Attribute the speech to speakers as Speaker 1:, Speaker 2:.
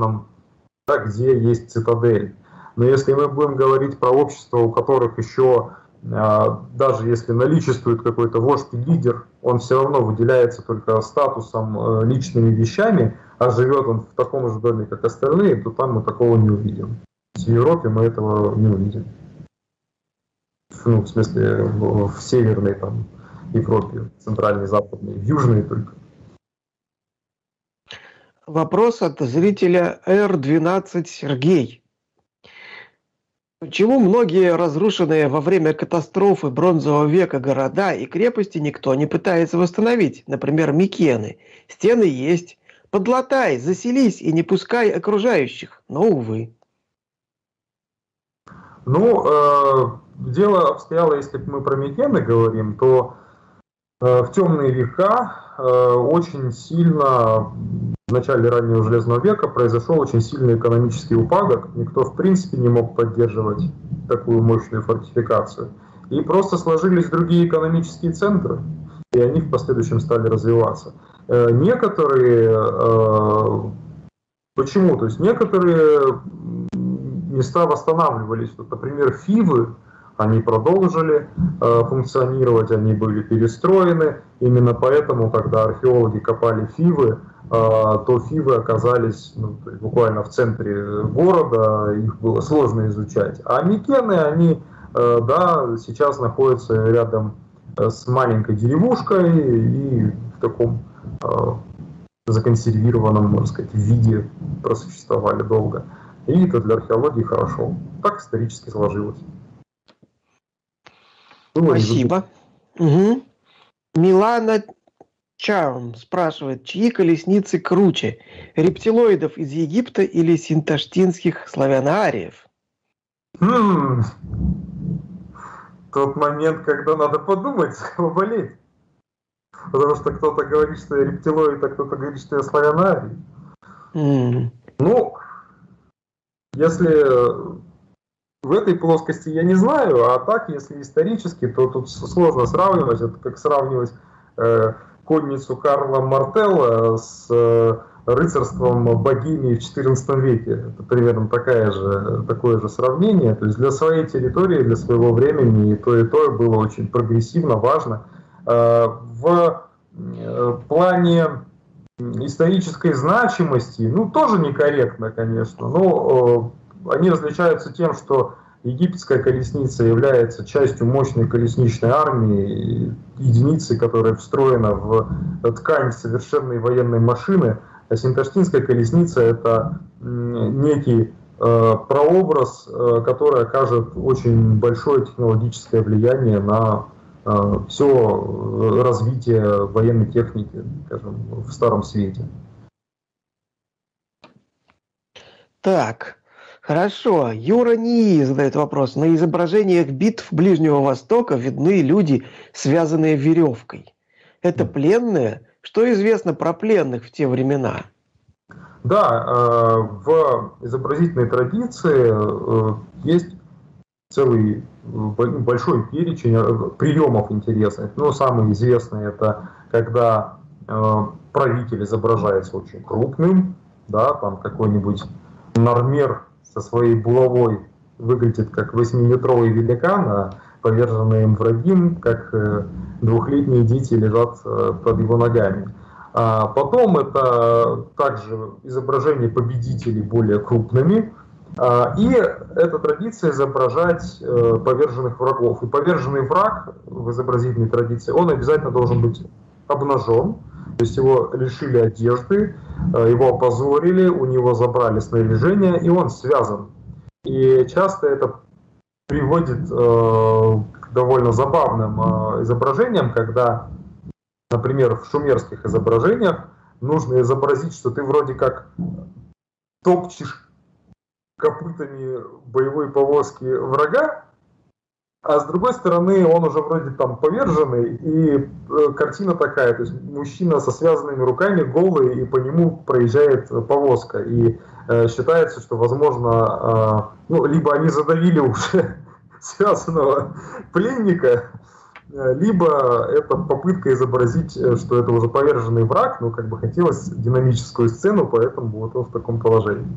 Speaker 1: да, где есть цитадель. Но если мы будем говорить про общества, у которых еще, даже если наличествует какой-то вождь и лидер, он все равно выделяется только статусом, личными вещами, а живет он в таком же доме, как остальные, то там мы такого не увидим. В Европе мы этого не увидим. Ну, в смысле, в северной там Европе, центральной, западной, в южной только.
Speaker 2: Вопрос от зрителя R12 Сергей. Почему многие разрушенные во время катастрофы Бронзового века города и крепости никто не пытается восстановить? Например, Микены. Стены есть. Подлатай, заселись и не пускай окружающих. Но, увы.
Speaker 1: Ну, дело обстояло, если мы про Микены говорим, то в темные века очень сильно, в начале раннего Железного века, произошел очень сильный экономический упадок. Никто, в принципе, не мог поддерживать такую мощную фортификацию. И просто сложились другие экономические центры, и они в последующем стали развиваться. Некоторые... Почему? То есть некоторые места восстанавливались. Вот, например, Фивы, они продолжили функционировать, они были перестроены. Именно поэтому, когда археологи копали Фивы, то Фивы оказались буквально в центре города, их было сложно изучать. А Микены, они, да, сейчас находятся рядом с маленькой деревушкой и в таком законсервированном, можно сказать, виде просуществовали долго. И это для археологии хорошо. Так исторически сложилось.
Speaker 2: Спасибо. Угу. Милана Чарм спрашивает, чьи колесницы круче? Рептилоидов из Египта или синташтинских славяноариев?
Speaker 1: Тот момент, когда надо подумать, кого болеть. Потому что кто-то говорит, что я рептилоид, а кто-то говорит, что я славянарий. Ну, если в этой плоскости я не знаю, а так, если исторически, то тут сложно сравнивать. Это как сравнивать конницу Карла Мартелла с рыцарством Богемии в XIV веке. Это примерно такое же сравнение. То есть для своей территории, для своего времени и то было очень прогрессивно, важно. В плане исторической значимости, ну, тоже некорректно, конечно, но они различаются тем, что египетская колесница является частью мощной колесничной армии, единицы, которая встроена в ткань совершенной военной машины, а синташтинская колесница — это некий прообраз, который окажет очень большое технологическое влияние на все развитие военной техники, скажем, в Старом Свете.
Speaker 2: Так, хорошо. Юра Нии задает вопрос. На изображениях битв Ближнего Востока видны люди, связанные веревкой. Это пленные? Что известно про пленных в те времена?
Speaker 1: Да, в изобразительной традиции есть целый большой перечень приемов интересных. Ну, самый известный — это когда правитель изображается очень крупным, да, там какой-нибудь нормер со своей булавой выглядит как 8-метровый великан, а поверженные им враги, как двухлетние дети, лежат под его ногами. А потом это также изображение победителей более крупными. И эта традиция изображать поверженных врагов. И поверженный враг в изобразительной традиции, он обязательно должен быть обнажен, то есть его лишили одежды, его опозорили, у него забрали снаряжение, и он связан. И часто это приводит к довольно забавным изображениям, когда, например, в шумерских изображениях нужно изобразить, что ты вроде как топчешь копытами боевой повозки врага, а с другой стороны он уже вроде там поверженный, и картина такая, то есть мужчина со связанными руками, голый, и по нему проезжает повозка, и считается, что, возможно, ну, либо они задавили уже связанного пленника, либо это попытка изобразить, что это уже поверженный враг, но как бы хотелось динамическую сцену, поэтому вот он в таком положении.